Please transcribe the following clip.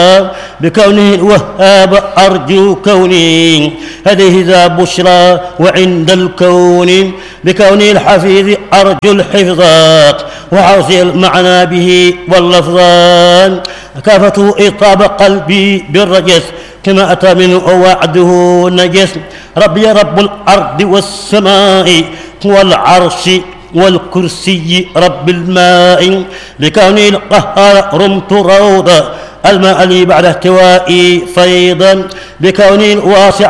بكونه الوهاب أرجو كوني هذه ذا بشرى وعند الكون بكونه الحفيظ أرجو الحفظ وحوصي المعنى به واللفظان كافته إطاب قلبي بالرجس كما أتى منه وعده نجس ربي رب الأرض والسماء والعرش والكرسي رب الماء بكوني القهار رمت روضا الماء لي بعد احتوائي فيضا بكوني الواسع